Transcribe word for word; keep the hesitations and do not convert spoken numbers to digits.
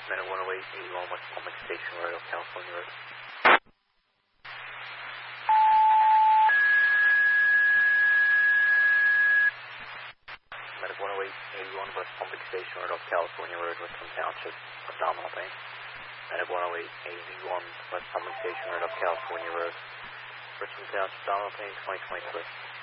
Medic one oh eight, eighty-one West Palm Lake Station Road, Oak California Road. Medic one oh eight, eighty-one West Palm Lake Station Road, Oak California Road, Richmond Township, abdominal pain. Medic one oh eight, eighty-one West Palm Lake Station Road, Oak California Road, Richmond Township, abdominal pain, twenty twenty-three.